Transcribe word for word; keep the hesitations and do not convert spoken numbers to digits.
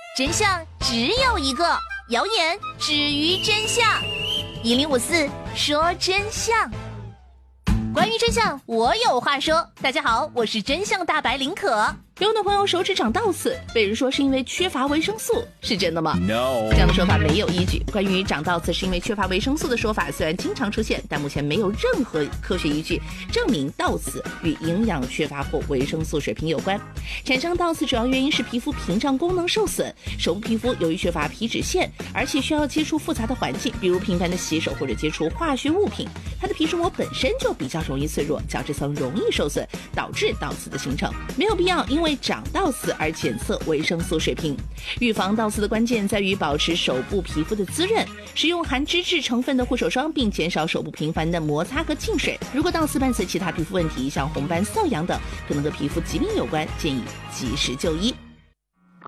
真相只有一个，谣言止于真相。一零五四说真相，关于真相，我有话说。大家好，我是真相大白林可。有很多朋友手指长倒刺，被人说是因为缺乏维生素，是真的吗 ？No， 这样的说法没有依据。关于长倒刺是因为缺乏维生素的说法，虽然经常出现，但目前没有任何科学依据证明倒刺与营养缺乏或维生素水平有关。产生倒刺主要原因是皮肤屏障功能受损，手部皮肤由于缺乏皮脂腺，而且需要接触复杂的环境，比如频繁的洗手或者接触化学物品，它的皮脂膜本身就比较容易脆弱，角质层容易受损，导致倒刺的形成。没有必要因为长倒刺而检测维生素水平。预防倒刺的关键在于保持手部皮肤的滋润，使用含脂质成分的护手霜，并减少手部频繁的摩擦和进水。如果倒刺伴随其他皮肤问题，像红斑、瘙痒等，可能和皮肤疾病有关，建议及时就医。